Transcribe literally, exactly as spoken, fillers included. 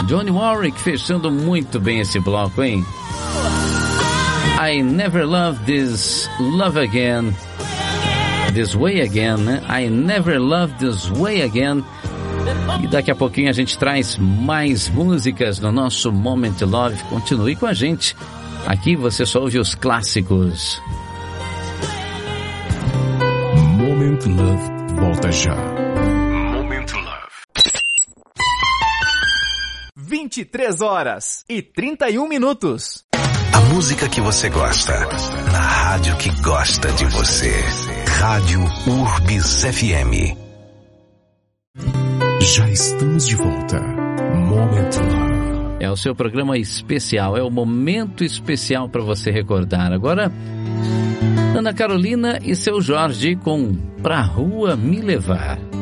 Johnny Warwick fechando muito bem esse bloco, hein? I never loved this love again. This way again, né? I never loved this way again. E daqui a pouquinho a gente traz mais músicas no nosso Moment Love. Continue com a gente. Aqui você só ouve os clássicos. Moment Love volta já. Moment Love. vinte e três horas e trinta e um minutos. A música que você gosta, na rádio que gosta de você. Rádio Urbis F M. Já estamos de volta. Moment Love. É o seu programa especial, é o momento especial para você recordar. Agora, Ana Carolina e seu Jorge com Pra Rua Me Levar.